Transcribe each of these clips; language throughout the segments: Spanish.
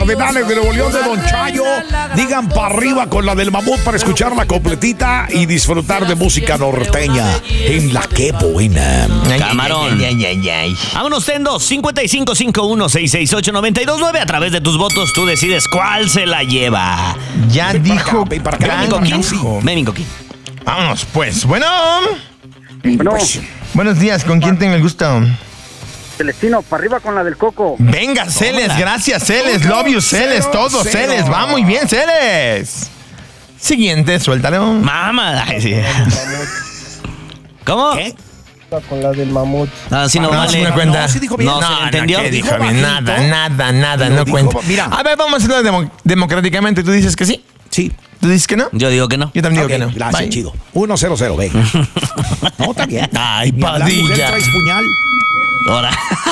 de Dale de Nuevo León de Don Chayo. Digan para arriba con la del mamut para escucharla completita y disfrutar de música norteña. En la que buena. Camarón. Vámonos, Tendo. 5551-668-929. A través de tus votos tú decides cuál se la lleva. Ya dijo. Para acá, Memín Coquín. Vámonos, pues. Bueno. Pues, Buenos días. ¿Con quién tengo el gusto? Celestino, para arriba con la del Coco. Venga, Celes. Gracias, Celes. Love you, Celes. Todo, Celes. Va muy bien, Celes. Siguiente, suéltalo. Mamá. Ay, sí. ¿Cómo? ¿Qué? Con la del mamut. No, si no, No, vale. sí me cuenta. No, sí dijo bien. No, se le entendió. ¿qué dijo Dijo bien? bajito. Nada, Lo no dijo, cuenta. mira. A ver, vamos a hacerlo democráticamente. ¿Tú dices que sí? Sí. ¿Tú dices que no? Yo digo que no. Yo también Ok, digo que no. gracias, Bye. chido. 1-0-0, ve. No, está bien. Ay, Ni hablar, mujer, Padilla. traes puñal. Ahora.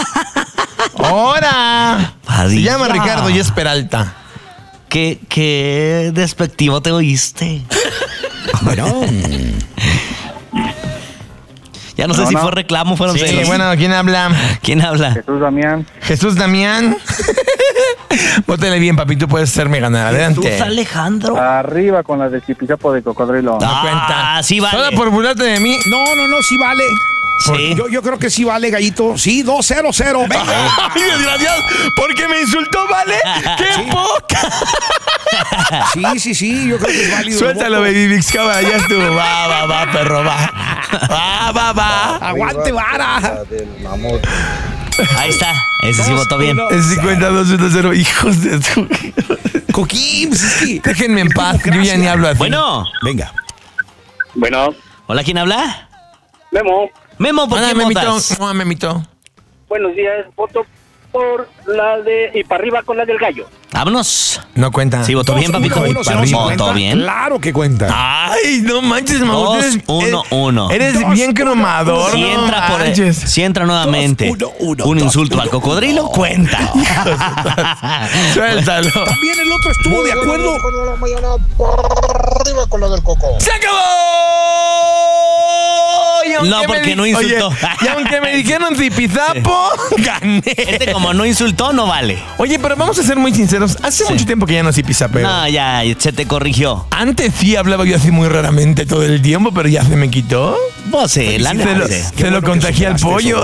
¡Hora! Se Padilla. llama Ricardo y es Peralta. ¿Qué despectivo te oíste? Bueno. Ya no sé si fue reclamo, fueron Sí, celos. bueno, ¿quién habla? ¿Quién habla? Jesús Damián. Jesús Damián. Vótale bien, papi, tú puedes hacerme ganar. Adelante. Jesús Alejandro. Arriba con la del Chipichapo de Cocodrilo. No cuenta. Sí vale. Solo por burlarte de mí. No, sí vale. Sí. Yo creo que sí vale, gallito. Sí, 2-0-0. Venga. ¡Ay, desgraciado! ¿Por qué me insultó, vale? ¡Qué Sí. poca! Sí, yo creo que es válido. Suéltalo, baby Vix, cámara, ya estuvo. Va, perro, va. Aguante, vara. La del mamut. Ahí está. Ese sí votó bien. Es 52-1-0, hijos de tu... Coquín, sí. Déjenme en paz, yo ya ni hablo así. Bueno. Venga. Bueno, Hola, ¿quién habla? Memo. Memo, ¿por Hola, qué Memito. votas? No, Memito. Buenos días. Voto por la de... Y para arriba con la del gallo. Vámonos. No cuenta. Sí, votó bien, papito. 1-1, si no, sí Votó cuenta. bien. Claro que cuenta. Ay, no manches, mamut. 2-1-1. Eres bien cromador. Si no entra, manches. si entra nuevamente 2-1-1, un insulto al cocodrilo, cuenta. Suéltalo. También el otro estuvo de acuerdo. Con la mañana, para arriba con la del Coco. ¡Se acabó! Y aunque No, porque no insultó. Oye, y aunque me dijeron zipizapo, gané. Este como no insultó, no vale. Oye, pero vamos a ser muy sinceros. Hace mucho tiempo que ya no zipizapeo. No, ya se te corrigió. Antes sí hablaba yo así muy raramente todo el tiempo, pero ya se me quitó. Vos, la Se lo, neta. se lo contagié al pollo.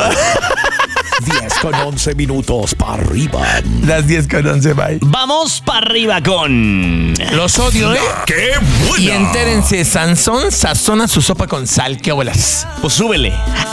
10-11 para arriba. Las 10:11, bye. Vamos para arriba con... Los odio, ¿eh? ¡Qué buena! Y entérense, Sansón sazona su sopa con sal. ¿Qué bolas? Pues súbele.